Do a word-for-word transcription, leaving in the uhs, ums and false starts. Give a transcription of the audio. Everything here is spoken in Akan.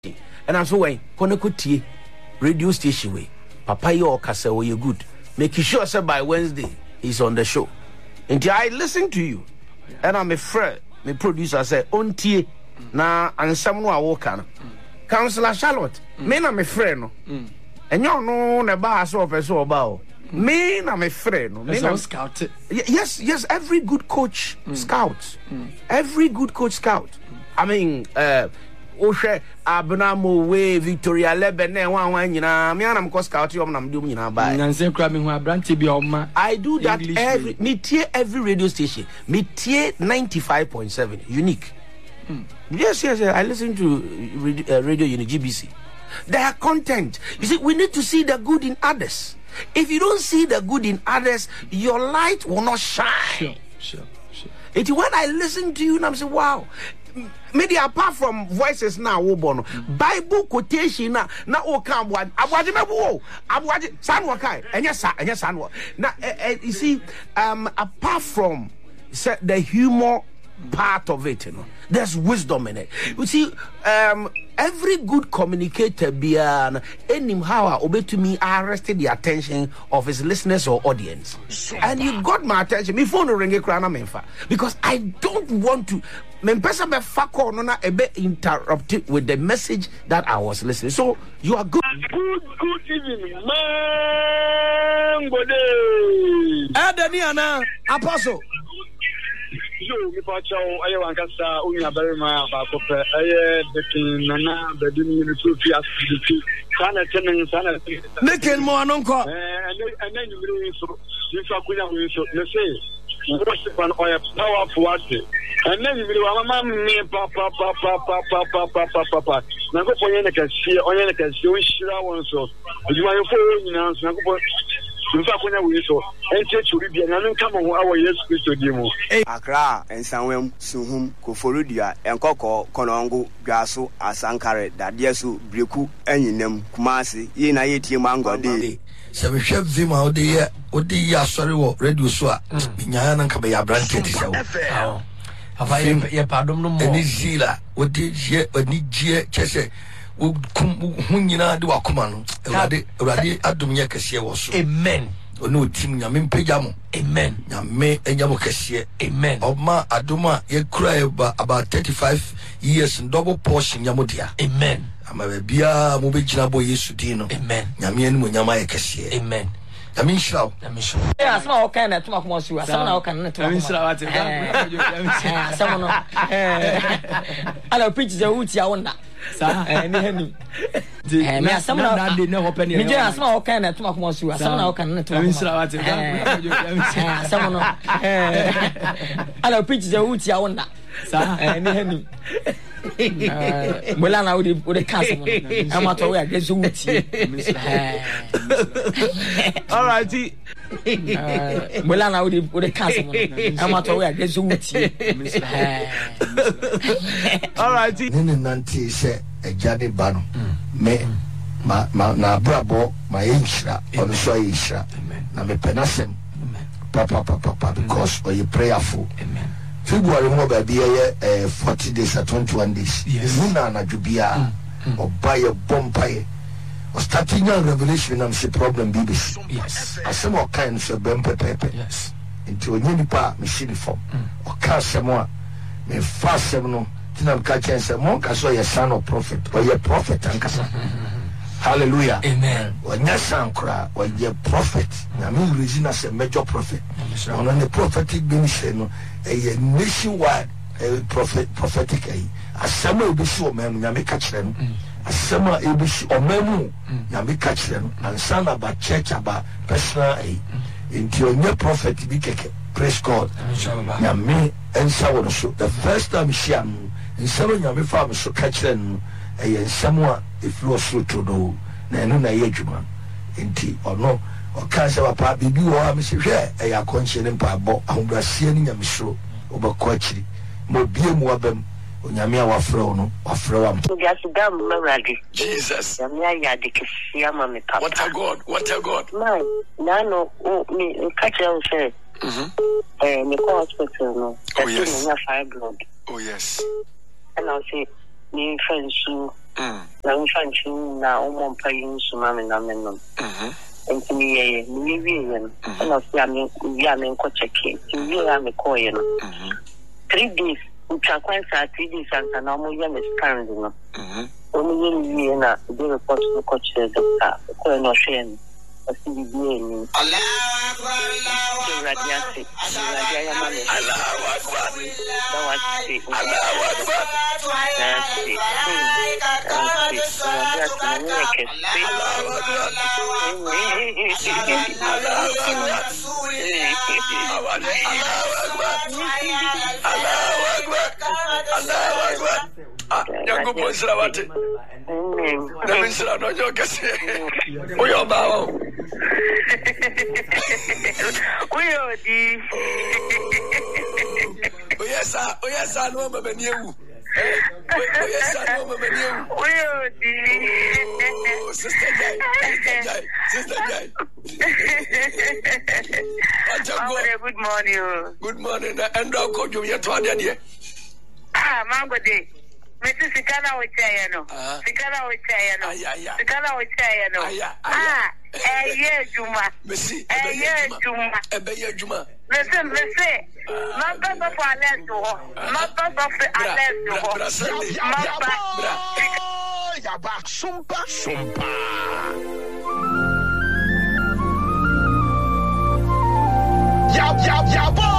And I'm so way Konakuti radio station way. Papa yo kasa way good. Make sure say by Wednesday he's on the show. Until I listen to you, and I'm a friend, my producer say ontie na and someone I walk on. Councillor Charlotte, me na my friend no. And you know na ba so person about. Me na my friend no. Me na scout. Yes, yes, every good coach scouts. Every good coach scout. I mean, uh Oshe Abnamo way Victoria Lebene one one yina me anam ko scout you am do nyina ba nanse kra me hu abranti bi oma. I do that English every me tie every radio station me tie ninety-five point seven unique. mm. yes yes I listen to uh, radio unique G B C. Their content, you see, we need to see the good in others. If you don't see the good in others, your light will not shine. Sure, sure, sure. It's when I listen to you and I'm saying, wow. Maybe apart from voices now, Wobono, Bible quotation now, now, oh, come one, Abwaji Mabu, Abwaji, Sanwakai, and yes, and yes, Sanwa. Now, you see, um, apart from the humor part of it, you know, there's wisdom in it. You see, um, every good communicator, beyond any how obey to me, arrested the attention of his listeners or audience, and you got my attention. Me phone ring a crown memfa because I don't want to. Me pesa me fako no na ebe interrupted with the message that I was listening. So you are good. Good, good evening, man. Good day. Adeniana Apostle. Yo, mi pa chao aye wankasa unya berima ba ko pe aye dekin nana bedin ni so fi asiti sana tenen sana Nekel mo anonko eh ene ni mi so ni so akunya we so ne say worship and oil powerful what and then you wa mama me pa pa pa pa pa pa pa pa pa pa pa na go ponye ne kasi onye ne kasi o shira won so ojuma yo fo nyina so na go nfa konya we so enti churi bia na nka mo ho awo Yesu Kristo di mu Accra ensanwem suhum koforudua enkoko konongo dwaso asankare dadesu breku anyinem kumase ye na yetie mangode se we hwe vima odi ye odi ya sori wo radio so a nyaa na nka be ya branket se wo afa ye padom no mo eni zila odi je oni je chese wo hunyina de wakoma no urade urade adom ye kese wo so amen ono tim nyame mpagya mo amen nyame enya mo kese amen oma adoma ye kura about thirty-five years in double portion nyamo dia amen ama bia mo be gina bo Yesu din no amen nyame enu nyama ye kese amen nyame nshiraw nyame nshiraw eh asema o kan na tuma kuma su asema na o kan na tuma nyame nshiraw ate asema no eh ala preach the uti ya wona sa eh ni hani eh me asema na de ne hope ne me je asema o kan na tuma kuma su asema na o kan na tuma nyame nshiraw ate asema no eh ala preach the uti ya wona sa eh ni hani Bola na odi odi kasa mo ama to we against uti All right. Bola na odi odi kasa mo ama to we against uti All right. nene nanti se ejade ba no me ma na brabo ma yenhira ono so yenhira na me penasem papa papa papa because we prayerful amen February mo ba bi ye forty days at twenty-one days muna na dubia obaye bompaye o starting your revelation am se problem bibis yes asem o kan so bem pepepe yes into nyini pa me shiri form o ka asem a me fa asem no tinam ka chense mo ka so ye son of prophet or ye prophet ankasa hallelujah amen o nya sankra o ye prophet na me regina se major prophet ono ne prophetic ministry no a nationwide prophet prophetic ay asema obishi o memu nyame ka kire no asema obishi o memu nyame ka kire no ansa na ba church aba personal ay into onye prophet bi keke praise God nyame ensa wo so the first time she am nsema nyame fa am so ka kire no ay nsema a iflo so to do na eno na ye adwuma enti ono o ka se papa bibi wo am se hwe e ya konche ne mpa bo ahobrasie ni nyamesoro obakọ akiri mo bie mu abam onyame a wafrɛ no wafrɛ am Gasugam Maradi Jesus Yamia ya dikisia mami papa what a God what a God man nano o mi kacha o say mhm eh me ko hospital no oh yes na fibroid oh yes and I say me friends who na mfanchi na umo mpayin sumami na menom enti mi ye mi wi yen na sia mi wi ame nko cheke ti wi ame ko yen three days uchakwan sa three days anta na mo ye me scan no omo ye wi na the report ko che doctor ko no shen asi bi ni Allah akbar Allah radiasi radiaya mame Allah akbar dawati Allah akbar dawati Yango posra wate. Na misra no joke se. Oyo bawo. Oyo di. Oya sa, oya sa no mama ni ewu. Oya sa no mama ni ewu. Oyo di. Sister Jai, Sister Jai, Sister Jai. Good morning. Good morning. And I'll call you to Adia. Ah, Mango Day. Meti sikana ocha no. Sikana ocha no. Sikana ocha no. Ah, eh ye juma. Messi. Eh ye juma. Ebe ye juma. Listen, listen. Not go for alert to. Not go for alert to. Mamba. Yaba sumpa sumpa. Yab yab yabo.